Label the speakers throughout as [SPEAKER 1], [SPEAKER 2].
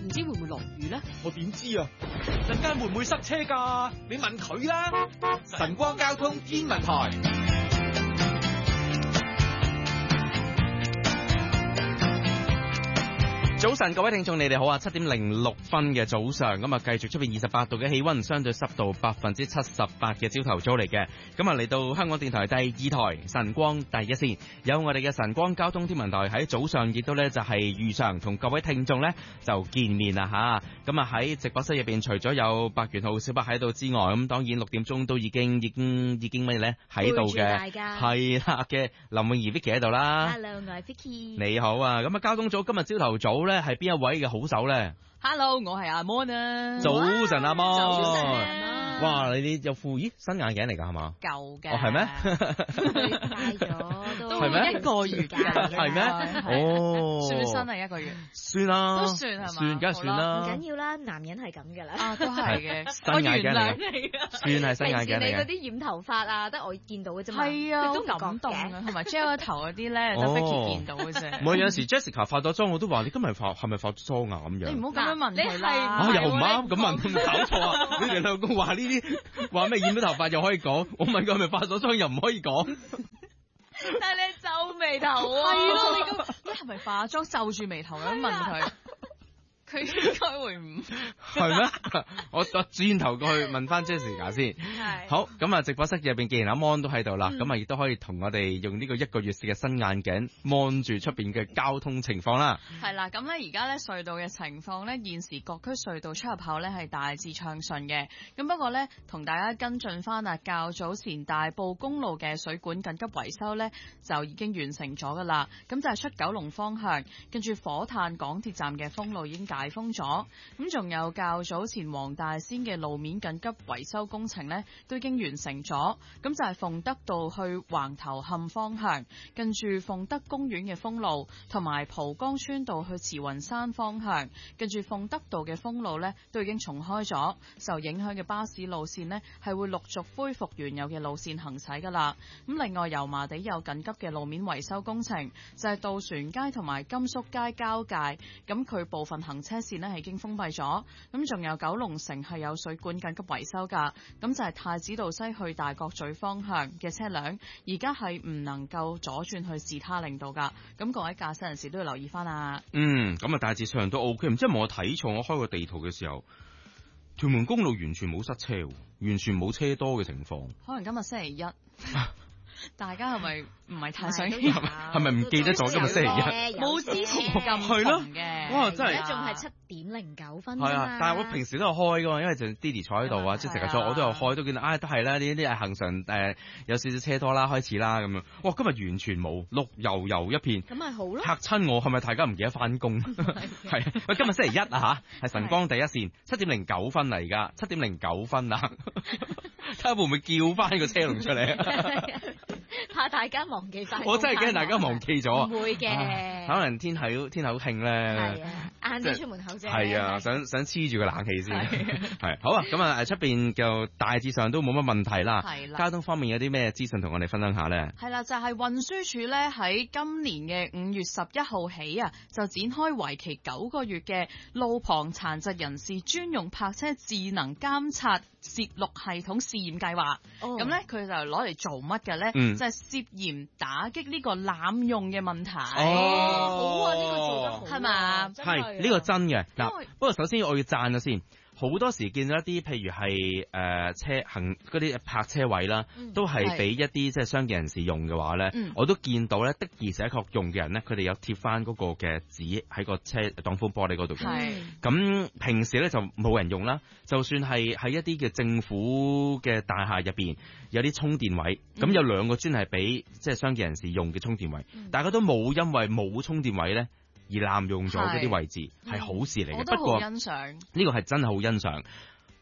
[SPEAKER 1] 唔知會唔會落雨咧？
[SPEAKER 2] 我點知啊？陣間會唔會塞車㗎？你問佢啦。晨光交通天文台。
[SPEAKER 3] 早晨，各位聽眾，你哋好啊！7:06嘅早上，咁啊，繼續出邊28度嘅氣溫，相對濕度78%嘅朝頭早嚟嘅。咁啊，嚟到香港電台第2台晨光第一線，有我哋嘅晨光交通天文台喺早上，亦都咧就係如常同各位聽眾咧就見面啦吓。咁啊喺直播室入邊，除咗有白元浩、小白喺度之外，咁當然6點鐘都已經乜嘢咧喺度嘅，係啦嘅林詠儀 Vicky 喺度啦。
[SPEAKER 4] Hello， 我係 Vicky。
[SPEAKER 3] 你好啊！咁啊，交通組今日朝頭早咧係邊一位嘅好手咧？
[SPEAKER 1] Hello， 我係阿 Mon 啊！
[SPEAKER 3] 早晨阿 Mon，
[SPEAKER 4] 早晨啊！
[SPEAKER 3] 哇，你有副新眼鏡嚟㗎係嘛？
[SPEAKER 1] 舊嘅。
[SPEAKER 3] 哦係咩？
[SPEAKER 4] 戴咗都
[SPEAKER 1] 係咩？一個月㗎。
[SPEAKER 3] 係咩？哦，
[SPEAKER 1] 算唔算新係一個月？
[SPEAKER 3] 算啦，
[SPEAKER 1] 都算係嘛？
[SPEAKER 3] 算梗係算啦。
[SPEAKER 4] 唔緊要啦，男人係咁㗎啦。
[SPEAKER 1] 啊，都係嘅。
[SPEAKER 3] 新眼鏡嚟嘅，算係新眼鏡嚟嘅。
[SPEAKER 4] 平時你嗰啲染頭髮啊，得我見到嘅啫嘛。
[SPEAKER 1] 係啊，
[SPEAKER 4] 都
[SPEAKER 1] 好感動啊，同埋 gel 頭嗰啲咧，得 Vicky 見到嘅啫。
[SPEAKER 3] 唔係有陣時 Jessica 化咗妝，我都話你今日係咪化咗妝啊咁樣？
[SPEAKER 1] 你唔好咁樣問佢啦。
[SPEAKER 3] 又唔啱咁問，搞錯啊！你哋兩個話呢啲話咩染咗頭髮又可以講，我問佢係咪化咗妝又唔可以講。
[SPEAKER 1] 但係你皺眉頭啊！係咯，你係咪化妝皺住眉頭咁問佢？佢應該會唔
[SPEAKER 3] 係咩？我轉頭過去問翻 Jessica 先。
[SPEAKER 1] 係
[SPEAKER 3] 好，咁啊，直播室入邊既然阿 Mon 都喺度啦，咁啊亦都可以同我哋用呢個1個月嘅新眼鏡望住出邊嘅交通情況啦。
[SPEAKER 1] 係啦，咁咧而家咧隧道嘅情況咧，現時各區隧道出入口咧係大致暢順嘅。咁不過咧，同大家跟進翻啊，較早前大埔公路嘅水管緊急維修咧就已經完成咗噶啦。咁就係出九龍方向，跟住火炭港鐵站嘅封路已經解封咗。咁仲有較早前黃大仙嘅路面緊急維修工程咧都已經完成咗。咁就係鳳德道去橫頭磡方向，跟住鳳德公園嘅封路，同埋蒲崗村道去慈雲山方向，跟住鳳德道嘅封路咧都已經重開咗。受影響嘅巴士路線咧係會陸續恢復原有嘅路線行駛噶啦。咁另外油麻地有緊急嘅路面維修工程，就係渡船街同埋甘肅街交界，咁佢部分行車線咧係已經封閉咗。咁仲有九龍城係有水管緊急維修噶，咁就係太子道西去大角咀方向嘅車輛，而家係唔能夠左轉去士他令道噶。咁各位駕駛人士都要留意翻啊。
[SPEAKER 3] 咁啊大致上都 OK， 唔知係咪我睇錯？我開個地圖嘅時候，屯門公路完全冇塞車，完全冇車多嘅情況。
[SPEAKER 1] 可能今日星期一。大家係咪唔係太想？
[SPEAKER 3] 係咪唔記得咗今日星期一？
[SPEAKER 1] 冇之前咁紅嘅。
[SPEAKER 3] 哇！真係
[SPEAKER 4] 而家仲係7:09啫嘛。
[SPEAKER 3] 係啊，但係我平時都有開噶嘛，因為就 Didi 坐喺度啊，即係成日坐，我都有開，都見到都係啦，呢啲係行常有少少車多啦，開始啦咁樣。哇！今日完全冇，綠油油一片。
[SPEAKER 4] 咁咪好咯。嚇
[SPEAKER 3] 親我，係咪大家唔記得翻工？係喂，今日星期一啊嚇，係晨光第一線，7:09啦而家，7:09啦。睇下會唔會叫翻個車龍出嚟？
[SPEAKER 4] 怕大家忘記翻。
[SPEAKER 3] 我真係驚大家忘記咗。
[SPEAKER 4] 唔會嘅。
[SPEAKER 3] 可能天口慶咧。
[SPEAKER 4] 係啊，晏啲出門口啫。
[SPEAKER 3] 係啊，想黐住個冷氣先。係好啊，咁啊出邊就大致上都冇乜問題啦。係啦。交通方面有啲咩資訊同我哋分享下咧？係啦，
[SPEAKER 1] 就係運輸署咧喺今年嘅5月11號起啊，就展開為期9個月嘅路旁殘疾人士專用泊車智能監察攝錄系統試驗計劃。咁咧佢就攞嚟做乜嘅咧？就係涉嫌打擊呢個濫用嘅問題。
[SPEAKER 4] 好啊，呢個做得好，
[SPEAKER 1] 係嘛？
[SPEAKER 3] 係呢個真嘅。嗱，不過首先我要讚咗先。好多時見到一啲譬如係車行嗰啲泊車位啦，都係俾一啲即係傷健人士用嘅話咧，我都見到咧的而且確用嘅人咧，佢哋有貼翻嗰個嘅紙喺個車擋風玻璃嗰度嘅。咁平時咧就冇人用啦，就算係喺一啲嘅政府嘅大廈入邊有啲充電位，咁有2個專係俾即係傷健人士用嘅充電位，大家都冇因為冇充電位咧而濫用咗嗰啲位置，係好事嚟嘅。
[SPEAKER 1] 不過欣賞呢
[SPEAKER 3] 個係真係好欣賞。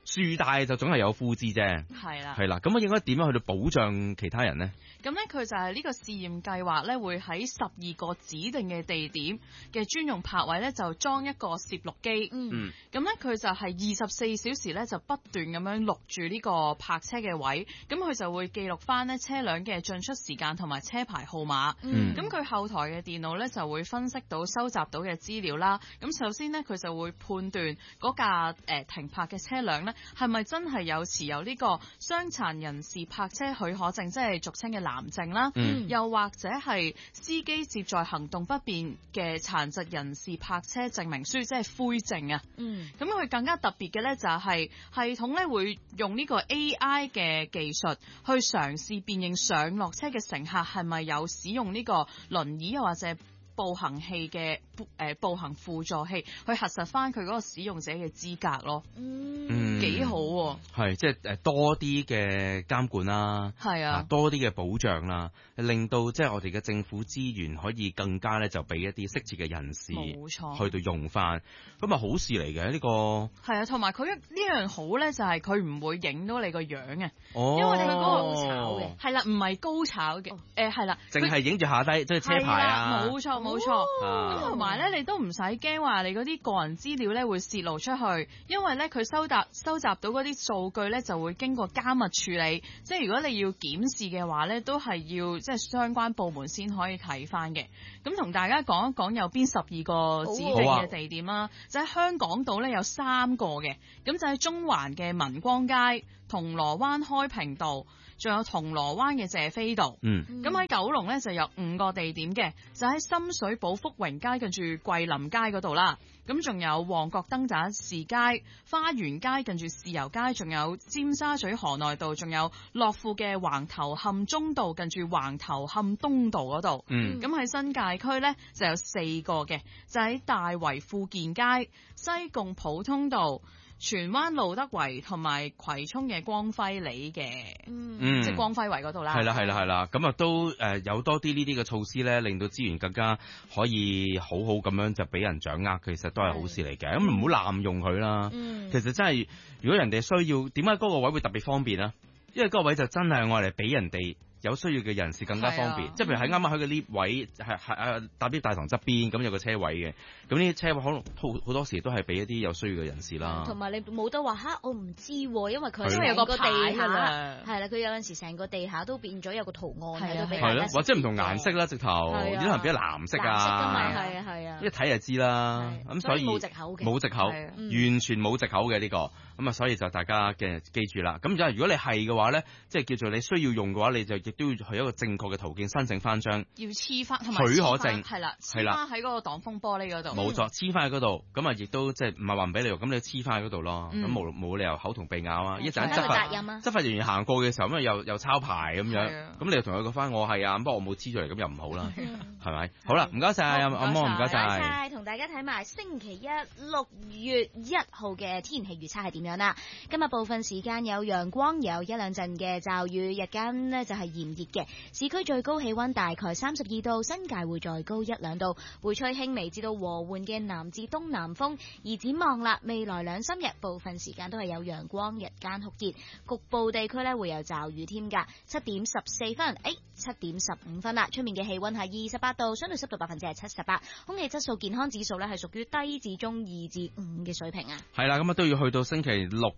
[SPEAKER 3] 樹大就總係有枯枝啫。
[SPEAKER 1] 係啦，
[SPEAKER 3] 係啦，咁我應該點樣去到保障其他人呢？
[SPEAKER 1] 咁咧佢就係呢個試驗計劃咧，會喺12個指定嘅地點嘅專用泊位咧，就裝一個攝錄機。咁咧佢就係24小時咧，就不斷咁樣錄住呢個泊車嘅位。咁佢就會記錄翻呢車輛嘅進出時間同埋車牌號碼。咁佢後台嘅電腦咧就會分析到收集到嘅資料啦。咁首先呢，佢就會判斷嗰架停泊嘅車輛咧係咪真係有持有呢個傷殘人士泊車許可證，即係俗稱嘅藍證啦。又或者係司機接載行動不便嘅殘疾人士泊車證明書，即係灰證啊。咁佢更加特別嘅咧就係系統咧會用呢個 AI 嘅技術去嘗試辨認上落車嘅乘客係咪有使用呢個輪椅又或者步行器嘅步行輔助器，去核實翻佢嗰個使用者嘅資格咯。幾好喎。
[SPEAKER 3] 係即係多啲嘅監管啦，係啊，多啲嘅保障啦，令到即係我哋嘅政府資源可以更加咧就俾一啲適切嘅人士冇錯去到用翻，咁啊好事嚟嘅呢個。係啊，同埋佢呢樣好咧就係佢唔會影到你個樣嘅，因為佢嗰個高炒嘅係啦，唔係高炒嘅，係啦，淨係影住下低即係車牌啊，冇錯冇錯。咁同埋咧，你都唔使驚話你嗰啲個人資料咧會泄露出去，因為咧佢收集到嗰啲數據咧就會經過加密處理，即係如果你要檢視嘅話咧，都係要即係相關部門先可以睇翻嘅。咁同大家講一講有邊12個指定嘅地點啦，就喺香港島咧有3個嘅，咁就喺中環嘅民光街、銅鑼灣開平道，仲有銅鑼灣嘅謝斐道。咁喺九龍咧就有5個地點嘅，就喺深水埗福榮街近住桂林街嗰度啦。咁仲有旺角燈盞士街、花園街近住豉油街，仲有尖沙咀河內道，仲有樂富嘅橫頭磡中道近住橫頭磡東道嗰度。咁喺新界區咧就有4個嘅，就喺大圍富健街、西貢普通道、荃灣路德圍同埋葵涌嘅光輝里嘅，即係光輝圍嗰度啦。係啦，咁啊都有多啲呢啲嘅措施咧，令到資源更加可以好好咁樣就俾人掌握，其實都係好事嚟嘅。咁唔好濫用佢啦。其實真係，如果人哋需要，點解嗰個位會特別方便啊？因為嗰個位就真係愛嚟俾人哋有需要嘅人士更加方便，即係譬如喺啱啱喺個 lift 位，係搭 lift 大堂側邊咁有個車位嘅，咁呢啲車位可能好多時都係俾一啲有需要嘅人士啦。同埋你冇得話嚇，我唔知喎，因為佢因為有個地下係啦，佢有陣時成個地下都變咗有個圖案喺度俾人。係咯，或者唔同顏色啦，直頭有啲人變咗藍色啊。藍色㗎嘛，係啊，一睇就知啦。咁所以冇藉口嘅，冇藉口，完全冇藉口嘅呢個。咁啊，所以就大家嘅記住啦。咁就係如果你係嘅話咧，即係叫做你需要用嘅話，你就亦都要去一個正確嘅途徑申請翻張要黐翻同埋許可證，係啦，黐翻喺嗰個擋風玻璃嗰度。冇錯，黐翻喺嗰度。咁啊，亦都即係唔係話唔俾你用，咁你黐翻喺嗰度咯。咁冇理由口同鼻咬啊！一陣執法人員行過嘅時候，咁又抄牌咁樣，咁你又同佢講翻我係啊，不過我冇黐出嚟，咁又唔好啦，係咪？好啦，唔該晒阿摩，唔該晒。同大家睇埋星期一6月1號嘅天氣預測係點樣啦？今日部分時間有陽光，有一兩陣嘅驟雨，日間呢就係炎熱嘅，市區最高氣溫大概32度，新界會再高1-2度，會吹輕微至到和緩嘅南至東南風。而展望啦，未來2-3日部分時間都係有陽光，日間酷熱，局部地區呢會有驟雨添㗎。7點14分，7點15分啦，出面嘅氣溫係28度，相對濕度78%，空氣質素健康指數呢係屬於低至中2至5嘅水平啊。係啦，咁啊都要去到星期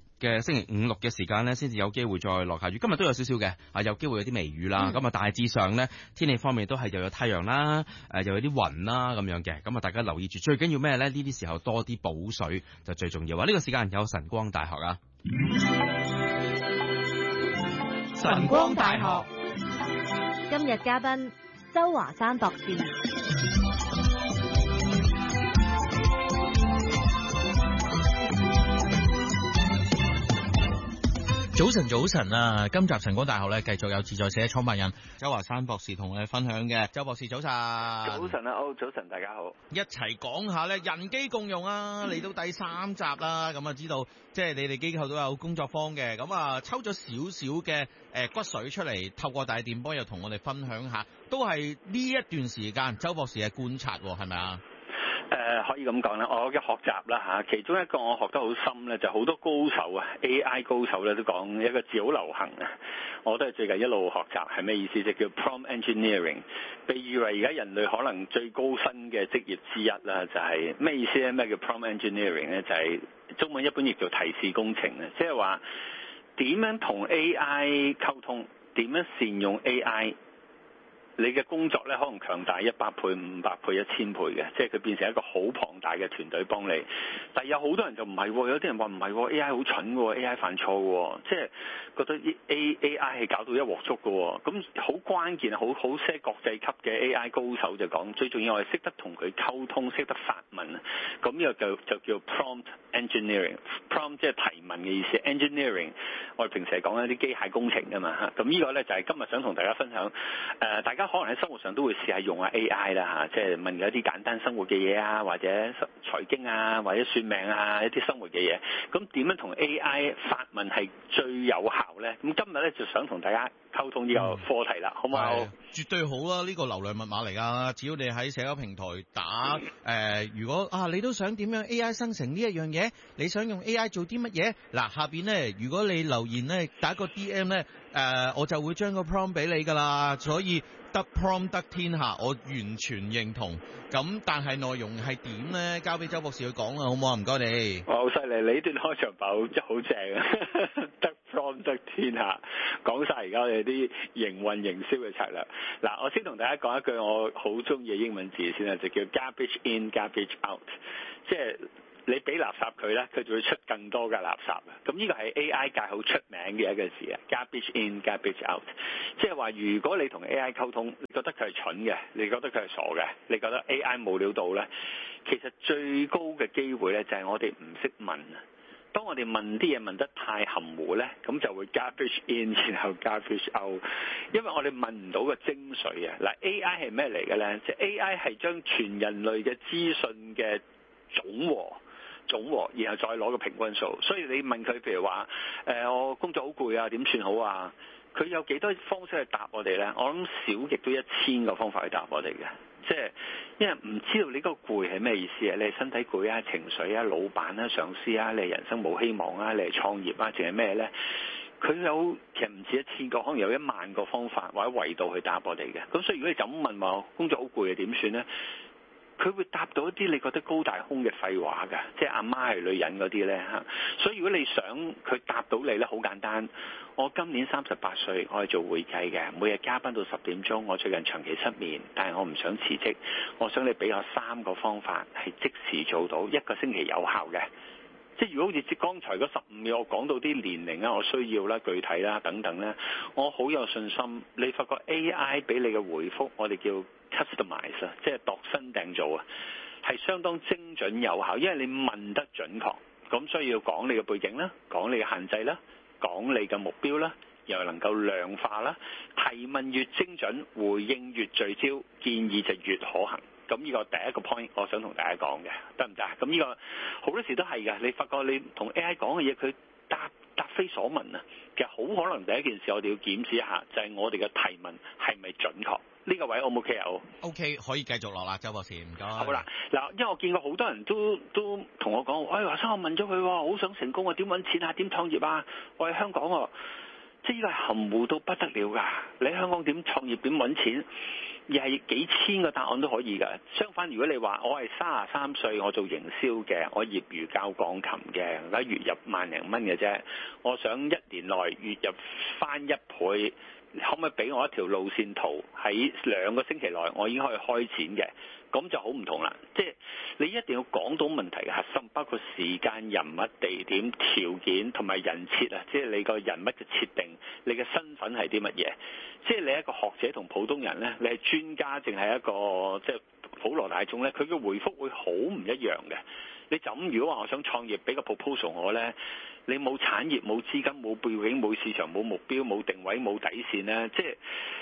[SPEAKER 3] 5、6嘅時間呢，先至有機會再落下雨。今日都有少少嘅，有機會有啲微雨啦。咁啊，大致上呢，天氣方面都係又有太陽啦，又有啲雲啦咁樣嘅。咁啊，大家留意住，最緊要咩呢？呢啲時候多啲補水就最重要啊！呢個時間有晨光大學啊，
[SPEAKER 2] 晨光大學
[SPEAKER 4] 今日嘉賓周華山博士。
[SPEAKER 5] 早晨啊！今集晨光大學咧，繼續有自在社創辦人周華山博士同我哋分享嘅。周博士早晨。
[SPEAKER 6] 早晨啊，早晨，大家好。
[SPEAKER 5] 一齊講下咧，人機共用啊，嚟到第3集啦。咁啊，知道即係你哋機構都有工作坊嘅，咁啊抽咗少少嘅骨髓出嚟，透過大電波又同我哋分享下，都係呢一段時間周博士嘅觀察，係咪啊？
[SPEAKER 6] 可以咁講啦，我嘅學習啦其中一個我學得好深咧，就好多高手啊 ，AI 高手咧都講一個字好流行啊，我都係最近一路學習，係咩意思？就叫 prompt engineering， 被譽為而家人類可能最高薪嘅職業之一啦，就係咩意思咧？咩叫 prompt engineering 咧？就係中文一般譯做提示工程啊，即係話點樣同 AI 溝通，點樣善用 AI。你嘅工作咧可能強大100倍、500倍、1000倍嘅，即係佢變成一個好龐大嘅團隊幫你。但係有好多人就唔係，有啲人話唔係，AI 好蠢嘅，AI 犯錯嘅，即係覺得 AI 係搞到一鑊粥嘅。咁好關鍵，好些國際級嘅 AI 高手就講，最重要係識得同佢溝通，識得發問。咁呢個就叫 prompt engineering。prompt 即係提問嘅意思 ，engineering 我哋平時係講一啲機械工程㗎嘛嚇。咁呢個咧就係今日想同大家分享。大家可能喺生活上都會試下用下 AI 啦嚇，即係問一啲簡單生活嘅嘢啊，或者財經啊，或者算命啊，一啲生活嘅嘢。咁點樣同 AI 發問係最有效咧？咁今日咧就想同大家溝通呢個課題啦，好唔好？
[SPEAKER 5] 絕對好啦！呢個流量密碼嚟㗎，只要你喺社交平台打如果你都想點樣 AI 生成呢一樣嘢，你想用 AI 做啲乜嘢？嗱，下邊咧如果你留言咧打個 DM 咧，我就會將個 prompt 俾你㗎啦。所以得 prompt 得天下，我完全認同。咁但係內容係點咧？交俾周博士去講啦，好唔好啊？唔該你。
[SPEAKER 6] 哇，好犀利！你呢段開場白真係好正啊！得 prompt 得天下，講晒而家我哋啲營運營銷嘅策略。嗱，我先同大家講一句我好中意嘅英文字先啦，就叫 garbage in garbage out， 即係你俾垃圾佢咧，佢就會出更多嘅垃圾。咁呢個係 AI 界好出名嘅一個字啊 ，garbage in garbage out， 即係話如果你同 AI 溝通，你覺得佢係蠢嘅，你覺得佢係傻嘅，你覺得 AI 冇料到咧，其實最高嘅機會咧就係我哋唔識問啊。當我哋問啲嘢問得太含糊咧，咁就會 garbage in 然後 garbage out， 因為我哋問唔到個精髓啊。嗱 ，AI 係咩嚟嘅咧？即係 AI 係將全人類嘅資訊嘅總和，然後再攞個平均數。所以你問佢，譬如話我工作好攰啊，點算好啊？佢有幾多方式去答我哋咧？我諗少極都1000個方法去答我哋嘅。即係因為唔知道你個攰係咩意思啊？你係身體攰啊、情緒啊、老闆啊、上司啊，你係人生冇希望啊，你係創業啊，定係咩咧？佢有其實唔止1000個，可能有10000個方法或者維度去答我哋嘅。咁所以如果你就咁問話工作好攰啊，點算咧？佢會答到一啲你覺得高大空嘅廢話㗎，即係阿媽係女人嗰啲咧嚇。所以如果你想佢答到你咧，好簡單。我今年38歲，我係做會計嘅，每日加班到10點鐘。我最近長期失眠，但係我唔想辭職。我想你俾我3個方法係即時做到，1個星期有效嘅。即係如果好似剛才嗰15秒我講到啲年齡啊，我需要啦、具體啦等等咧，我好有信心。你發覺 AI 俾你嘅回覆，我哋叫 customize 啊，即係度身訂造啊，係相當精準有效，因為你問得準確。咁所以要講你嘅背景啦，講你嘅限制啦，講你嘅目標啦，又能夠量化啦。提問越精準，回應越聚焦，建議就越可行。咁呢個第一個 point 我想同大家講嘅，得唔得？咁呢個好多時都係嘅，你發覺你同 AI 講嘅嘢，佢答非所問啊。其實好可能第一件事我哋要檢視一下，就係我哋嘅提問係咪準確？呢個位 O 唔 OK 啊？OK，
[SPEAKER 5] 可以繼續落啦，周博士，唔該。
[SPEAKER 6] 好啦，嗱，因為我見過好多人都同我講，華生，我問咗佢，好想成功啊，點揾錢啊，點創業啊？我喺香港喎，即係呢個係含糊到不得了㗎。你喺香港點創業點揾錢？而係幾千個答案都可以㗎。相反，如果你話我係33歲，我做營銷嘅，我業餘教鋼琴嘅，而家月入萬零蚊嘅啫，我想1年內月入翻1倍，可唔可以俾我一條路線圖？喺2個星期內，我已經可以開展嘅，咁就好唔同啦。即係你一定要講到問題嘅核心，包括時間、人物、地點、條件同埋人設啊，即係你個人物嘅設定，你嘅身份係啲乜嘢？即係你一個學者同普通人咧，你係專家定係一個即係普羅大眾咧？佢嘅回覆會好唔一樣嘅。你就咁如果話我想創業，俾個 proposal 我咧，你冇產業、冇資金、冇背景、冇市場、冇目標、冇定位、冇底線咧，即係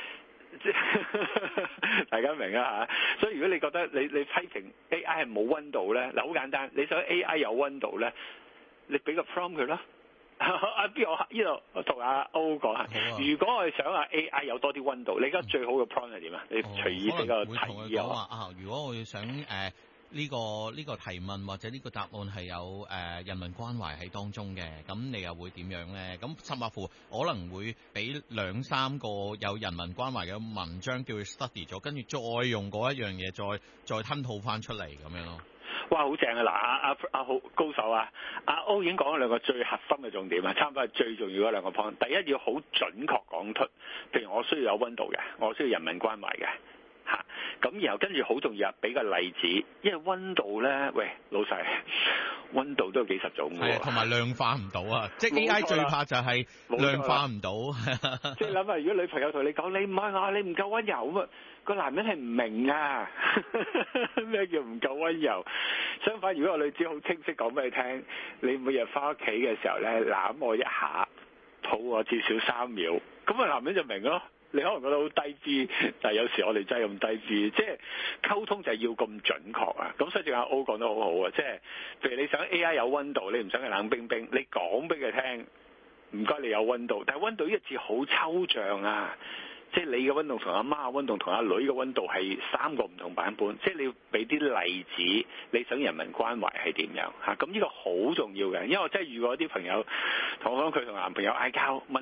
[SPEAKER 6] 大家明啊嚇。所以如果你覺得你批評 AI 係冇溫度咧，嗱好簡單，你想 AI 有溫度咧，你俾個 prompt 佢啦。不如我呢度我同阿歐講下，如果我哋想話 AI 有多啲溫度，你而家最好嘅 prompt 係點啊？你隨意俾個提議啊！
[SPEAKER 5] 如果我要想呢個提問或者呢個答案係有人文關懷喺當中嘅，咁你又會點樣咧？咁甚至乎可能會俾2-3個有人文關懷嘅文章叫佢 study 咗，跟住再用嗰一樣嘢再吞吐翻出嚟咁樣咯。
[SPEAKER 6] 哇，好正啊！嗱，阿好高手啊！阿 O 已經講咗兩個最核心嘅重點啊，差唔多係最重要嗰兩個 point。第一要好準確講出，譬如我需要有溫度嘅，我需要人文關懷嘅。咁然後跟住好重要，俾個例子，因為溫度咧，喂老細，溫度都有幾十種嘅喎，
[SPEAKER 5] 同埋量化唔到啊！即係 AI 最怕就係量化唔到。
[SPEAKER 6] 即係諗下，如果女朋友同你講，你唔係我，你唔夠溫柔啊，個男人係唔明啊，咩叫唔夠溫柔？相反，如果個女子好清晰講俾你聽，你每日翻屋企嘅時候咧，攬我一下，抱我至少3秒，咁個男人就明咯。你可能覺得好低 B， 但係有時我哋真係咁低 B， 即係溝通就係要咁準確啊！咁所以正阿 O 講得好好啊，即係譬如你想 AI 有溫度，你唔想佢冷冰冰，你講俾佢聽，唔該你有溫度，但係溫度呢個字好抽象啊！即係你嘅溫度同阿媽嘅溫度同阿女嘅溫度係3個唔同版本，即係你要俾啲例子，你想人民關懷係點樣嚇？咁呢個好重要嘅，因為我真係遇過啲朋友同我講佢同男朋友嗌交，問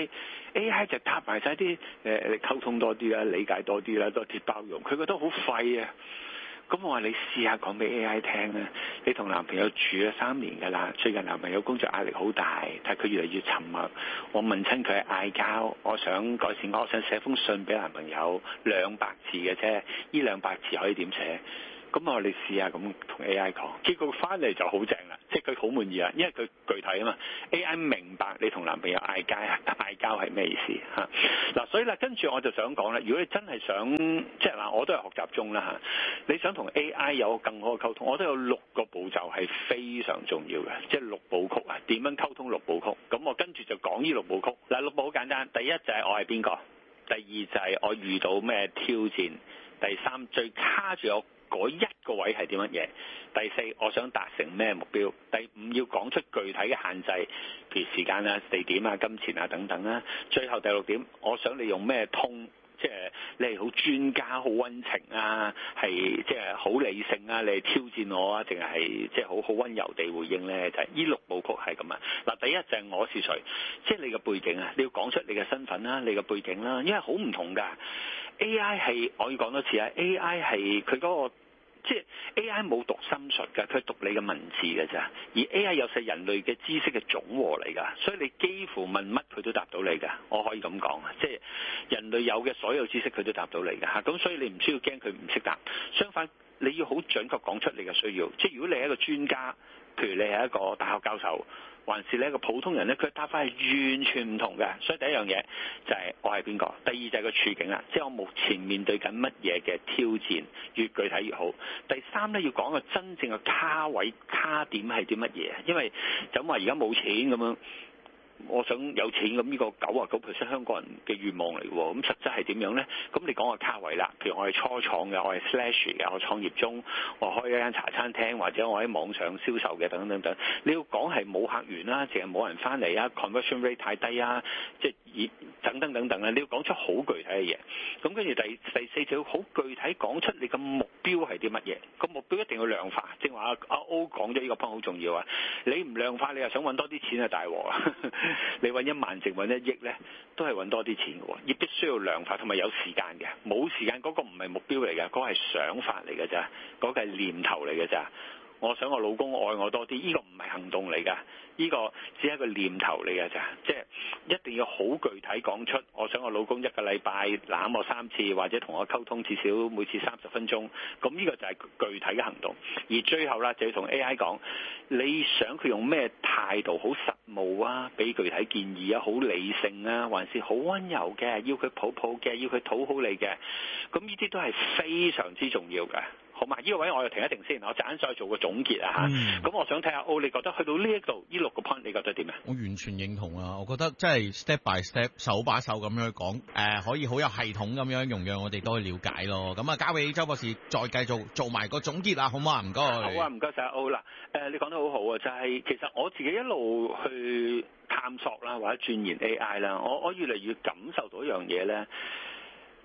[SPEAKER 6] AI 就答埋晒啲溝通多啲啦，理解多啲啦，多啲包容，佢覺得好廢啊！咁我話你試下講俾 AI 聽啊！你同男朋友住咗3年㗎啦，最近男朋友工作壓力好大，但係佢越嚟越沉默。我問親佢係嗌交，我想改善，我想寫封信俾男朋友200字嘅啫，呢200字可以點寫？咁我話你試下咁同 AI 講，結果翻嚟就好正啦，即係佢好滿意啊，因為佢具體啊嘛 ，AI 明白你同男朋友嗌交係咩意思嚇？嗱，所以啦，跟住我就想講啦，如果你真係想即係嗱，我都係學習中啦嚇，你想同 AI 有更好嘅溝通，我都有6個步驟係非常重要嘅，即係6部曲啊，點樣溝通6部曲？咁我跟住就講呢6部曲。嗱，6部好簡單，第一就係我係邊個，第二就係我遇到咩挑戰，第3最卡住我嗰一個位係點乜嘢？第4，我想達成咩目標？第5，要講出具體嘅限制，譬如時間啊、地點啊、金錢啊等等啦。最後第6點，我想你用咩通？即係你係好專家、好溫情啊，係即係好理性啊，你係挑戰我啊，定係即係好溫柔地回應咧？就係呢6部曲係咁啊。嗱，第一就係我是誰，即係你嘅背景啊，你要講出你嘅身份啦、你嘅背景啦，因為好唔同㗎。AI 係我要講多次啊 ，AI 係佢嗰個。即係 AI 冇讀心術㗎，佢讀你嘅文字㗎咋。而 AI 有晒人類嘅知識嘅總和嚟㗎，所以你幾乎問乜佢都答到你㗎。我可以咁講啊，即係人類有嘅所有知識佢都答到你㗎嚇。咁所以你唔需要驚佢唔識答，相反你要好準確講出你嘅需要。即係如果你係一個專家，譬如你係一個大學教授，還是你一個普通人咧，佢答法係完全唔同嘅。所以第一樣嘢就係我係邊個，第二就係個處境啦，即係我目前面對緊乜嘢嘅挑戰，越具體越好。第3咧要講個真正嘅卡位卡點係啲乜嘢，因為就咁話而家冇錢咁樣。我想有錢咁，呢個99% 香港人嘅願望嚟嘅喎，咁實質係點樣呢？咁你講個卡位啦，譬如我係初創嘅，我係 slash 嘅，我創業中，我開一間茶餐廳，或者我喺網上銷售嘅，等等等等。你要講係冇客源啦，淨係冇人翻嚟啊 ，conversion rate 太低啊，即係等等等等啦。你要講出好具體嘅嘢。咁跟住第4就要好具體講出你嘅目標係啲乜嘢。個目標一定要量化。正話阿 O 講咗呢個 point 好重要啊！你唔量化，你又想揾多啲錢啊，大鑊啊！你揾1萬淨揾1億咧，都係揾多啲錢嘅喎，亦必須要量化同埋有時間嘅。冇時間嗰個唔係目標嚟嘅，嗰個係想法嚟嘅咋，嗰個係念頭嚟嘅咋。我想我老公愛我多啲，呢個唔係行動嚟㗎，呢個只係一個念頭嚟嘅咋。即係一定要好具體講出，我想我老公1個禮拜攬我3次，或者同我溝通至少每次30分鐘。咁呢個就係具體嘅行動。而最後啦，就要同 AI 講，你想佢用咩態度？好實務啊，俾具體建議啊，好理性啊，還是好溫柔嘅，要佢抱抱嘅，要佢討好你嘅。咁呢啲都係非常之重要嘅。好嘛？呢個位我又停一停先，我陣間再做個總結啊嚇。咁我想睇下你覺得去到呢一度呢6個 point，你覺得點啊？
[SPEAKER 5] 我完全認同啊！我覺得真係 step by step 手把手咁樣去講，可以好有系統咁樣容讓我哋都去了解咯。咁啊，交俾周博士再繼續做埋個總結啦，好嘛？唔該。
[SPEAKER 6] 好啊，唔該晒阿 O 啦。你講得好好啊，就係其實我自己一路去探索啦，或者鑽研 AI 啦，我越嚟越感受到一樣嘢咧。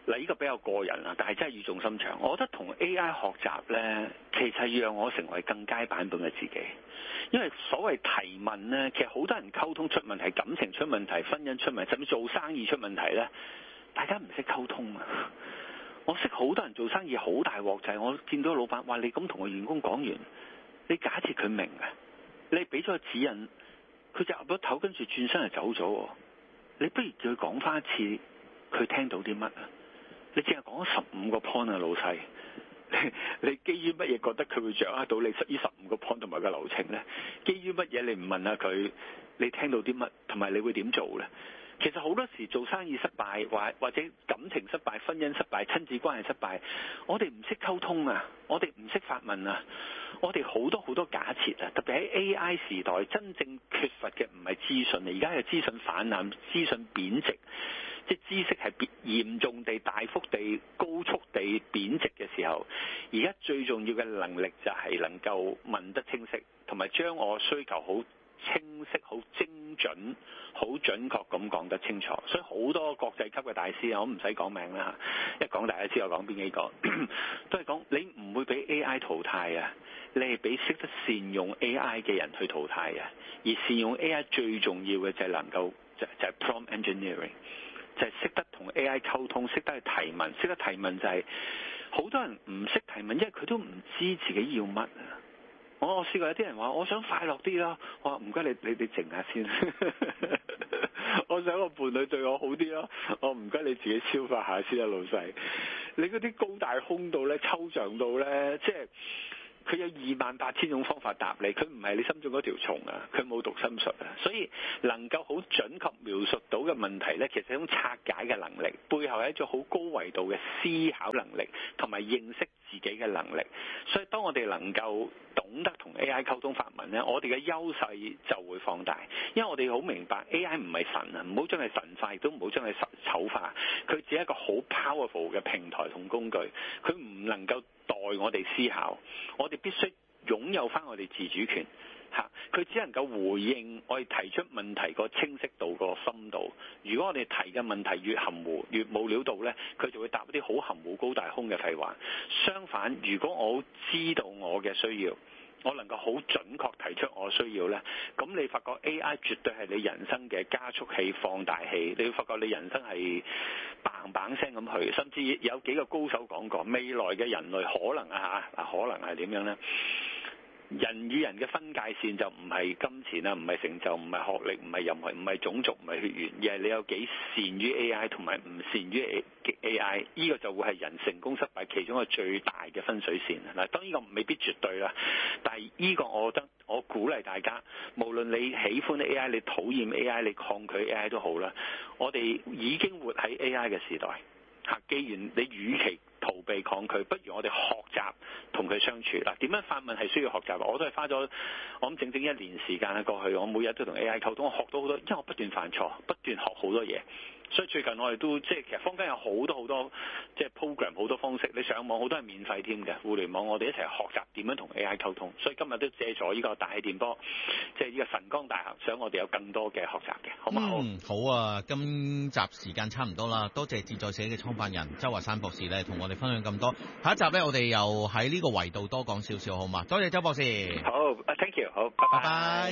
[SPEAKER 6] 嗱，呢個比較個人啦，但係真係語重心長。我覺得同 AI 學習呢，其實讓我成為更佳版本嘅自己。因為所謂提問呢，其實好多人溝通出問題、感情出問題、婚姻出問題，甚至做生意出問題呢，大家唔識溝通啊！我識好多人做生意好大鑊，就係我見到老闆話：你咁同個員工講完，你假設佢明嘅，你俾咗個指引，佢就岌咗頭，跟住轉身就走咗。你不如叫佢講翻一次，佢聽到啲乜啊？你淨係講咗15個 point 啊，老細。你基於乜嘢覺得佢會掌握到你呢15個 point 同埋個流程呢？基於乜嘢你唔問下佢，你聽到啲乜，同埋你會點做呢？其實好多時做生意失敗，或者感情失敗、婚姻失敗、親子關係失敗，我哋唔識溝通啊，我哋唔識發問啊，我哋好多假設啊，特別喺 AI 時代，真正缺乏嘅唔係資訊，而家係資訊氾濫、資訊貶值。即係知識係嚴重地、大幅地、高速地貶值嘅時候，而家最重要嘅能力就係能夠問得清晰，同埋將我需求好清晰、好精準、好準確咁講得清楚。所以好多國際級嘅大師啊，我唔使講名啦嚇，一講大家知我講邊幾個，都係講你唔會俾 AI 淘汰啊，你係俾識得善用 AI 嘅人去淘汰啊。而善用 AI 最重要嘅就係能夠就係 prompt engineering。就係識得同 AI 溝通，識得去提問，識得提問就係好多人唔識提問，因為佢都唔知自己要乜啊！我試過有啲人話我想快樂啲啦，我話唔該你靜下先，我想個伴侶對我好啲咯，我唔該你自己消化下先啊，老細，你嗰啲高大空到咧，抽象到咧，即係。佢有28000種方法答你，佢唔係你心中嗰條蟲啊，佢冇讀心術啊，所以能夠好準確描述到嘅問題呢，其實係一種拆解嘅能力，背後係一種好高維度嘅思考能力，同埋認識自己嘅能力。所以當我哋能夠懂得同 AI 溝通發問呢，我哋嘅優勢就會放大，因為我哋好明白 AI 唔係神啊，唔好將佢神化，亦都唔好將佢醜化，佢只係一個好 powerful 嘅平台同工具，佢唔能夠代我哋思考，我哋必須擁有翻我哋自主權嚇，佢只能夠回應我哋提出問題個清晰度個深度。如果我哋提嘅問題越含糊越冇料到呢，佢就會答一啲好含糊高大空嘅廢話。相反，如果我知道我嘅需要，我能夠好準確提出我需要呢，咁你發覺 AI 絕對係你人生嘅加速器、放大器。你會發覺你人生係砰砰聲咁去，甚至有幾個高手講過，未來嘅人類可能可能係點樣呢？人與人嘅分界線就唔係金錢啊，唔係成就，唔係學歷，唔係任何，唔係種族，唔係血緣，而係你有幾善於 AI 同埋唔善於 AI， 呢個就會係人成功失敗其中一個最大嘅分水線。嗱，當然呢個未必絕對啦，但係呢個我覺得我鼓勵大家，無論你喜歡 AI， 你討厭 AI， 你抗拒 AI 都好啦，我哋已經活喺 AI 嘅時代嚇。既然你與其逃避抗拒，不如我哋學習同佢相處。嗱，點樣發問係需要學習，我都係花咗我諗整1年時間過去，我每日都同 AI 溝通，我學到好多，因為我不斷犯錯，不斷學好多嘢。所以最近我哋都即係其實坊間有好多即係 program 好多方式，你上網好多係免費添嘅，互聯網我哋一齊學習點樣同 AI 溝通。所以今日都借咗呢個大氣電波，即係呢個晨光大學，想我哋有更多嘅學習嘅，好唔好？
[SPEAKER 5] 好啊！今集時間差唔多啦，多謝自在社嘅創辦人周華山博士咧，同我哋分享咁多。下一集咧，我哋又喺呢個維度多講少少，好嘛？多謝周博士。
[SPEAKER 6] 好，thank you，好，拜拜。